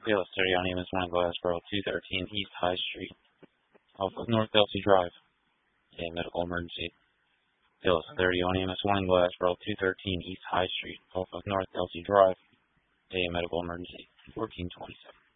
Payless 30 on EMS 1 Glassboro 213 East High Street, off of North Elsie Drive. A medical emergency. Payless 30 on EMS 1 Glassboro 213 East High Street, off of North Elsie Drive. A medical emergency. 1427.